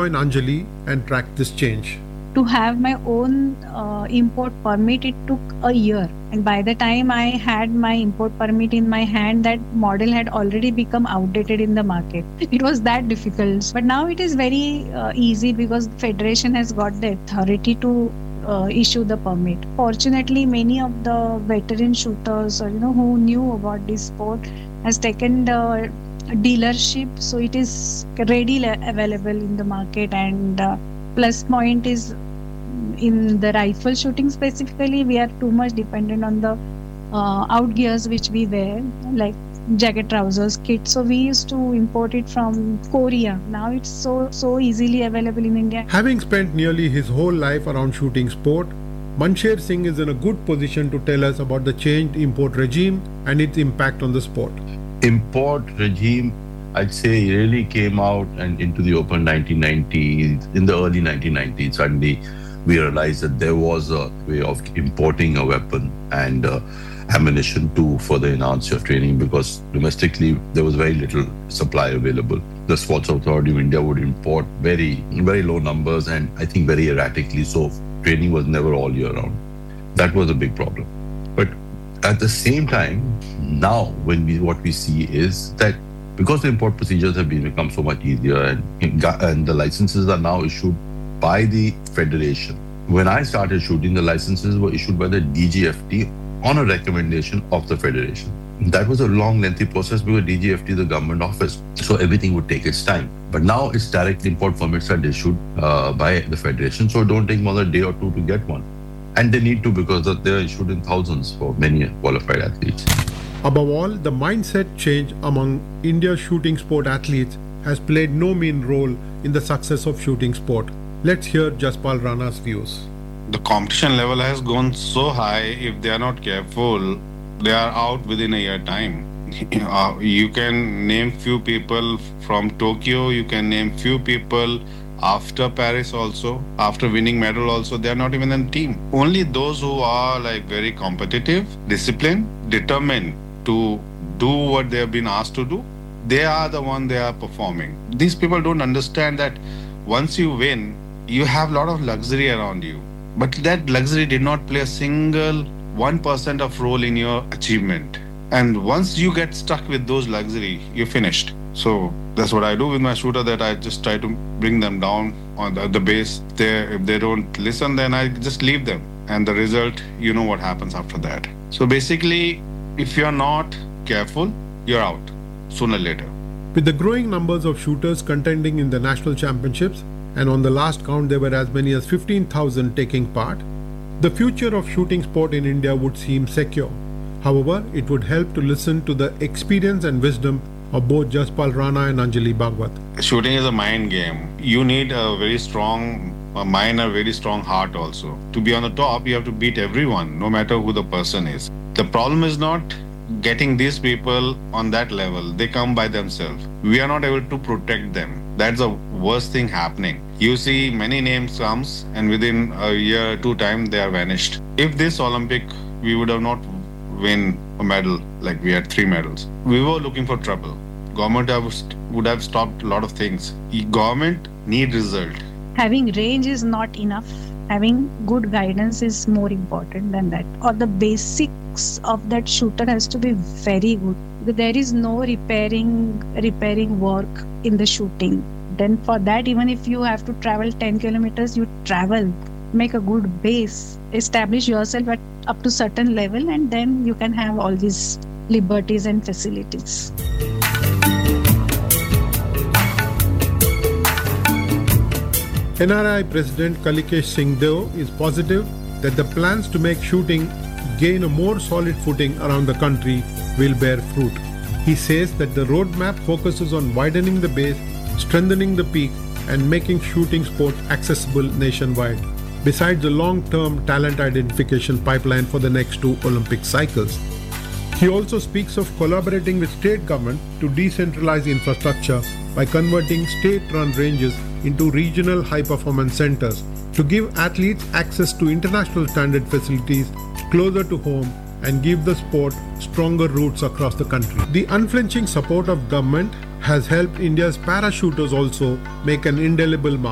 join Anjali and track this change. To have my own import permit, it took a year. And by the time I had my import permit in my hand, that model had already become outdated in the market. It was that difficult. But now it is very easy because the Federation has got the authority to issue the permit. Fortunately, many of the veteran shooters, who knew about this sport, has taken the dealership, so it is readily available in the market. And plus point is, in the rifle shooting specifically, we are too much dependent on the out gears which we wear, like jacket, trousers, kit. So we used to import it from Korea. Now it's so easily available in India. Having spent nearly his whole life around shooting sport, Mansher Singh is in a good position to tell us about the changed import regime and its impact on the sport. Import regime, I'd say, really came out and into the open 1990s. In the early 1990s, suddenly we realized that there was a way of importing a weapon and ammunition to further enhance your training, because domestically there was very little supply available. The Sports Authority of India would import very, very low numbers, and I think very erratically, so training was never all year round. That was a big problem. But at the same time, now what we see is that because the import procedures have become so much easier, and the licenses are now issued by the Federation. When I started shooting, the licenses were issued by the DGFT on a recommendation of the Federation. That was a long, lengthy process because DGFT is a government office, so everything would take its time. But now it's direct import permits are issued by the Federation, so it don't take more than a day or two to get one. And they need to, because they're issued in thousands for many qualified athletes. Above all, the mindset change among India's shooting sport athletes has played no mean role in the success of shooting sport. Let's hear Jaspal Rana's views. The competition level has gone so high, if they are not careful, they are out within a year time. You can name few people from Tokyo, you can name few people after Paris also, after winning medal also, they are not even in the team. Only those who are very competitive, disciplined, determined to do what they have been asked to do, they are the one they are performing. These people don't understand that once you win, you have a lot of luxury around you. But that luxury did not play a single 1% of role in your achievement. And once you get stuck with those luxury, you're finished. So that's what I do with my shooter, that I just try to bring them down on the base. If they don't listen, then I just leave them. And the result, you know what happens after that. So basically, if you're not careful, you're out sooner or later. With the growing numbers of shooters contending in the national championships, and on the last count there were as many as 15,000 taking part, the future of shooting sport in India would seem secure. However, it would help to listen to the experience and wisdom of both Jaspal Rana and Anjali Bhagwat. Shooting is a mind game. You need a very strong mind, a very strong heart also. To be on the top, you have to beat everyone, no matter who the person is. The problem is not getting these people on that level. They come by themselves. We are not able to protect them. That's the worst thing happening. You see many names comes, and within a year, 2 time, they are vanished. If this Olympic, we would have not win a medal, like we had 3 medals. We were looking for trouble. Government would have stopped a lot of things. Government need result. Having range is not enough. Having good guidance is more important than that. Or the basics of that shooter has to be very good. There is no repairing work in the shooting. Then for that, even if you have to travel 10 kilometers, you travel. Make a good base. Establish yourself up to certain level, and then you can have all these liberties and facilities. NRI President Kalikesh Singh Deo is positive that the plans to make shooting gain a more solid footing around the country will bear fruit. He says that the roadmap focuses on widening the base, strengthening the peak, and making shooting sport accessible nationwide, besides the long-term talent identification pipeline for the next 2 Olympic cycles. He also speaks of collaborating with state government to decentralize infrastructure by converting state-run ranges into regional high-performance centers to give athletes access to international standard facilities closer to home and give the sport stronger roots across the country. The unflinching support of government has helped India's parachuters also make an indelible mark.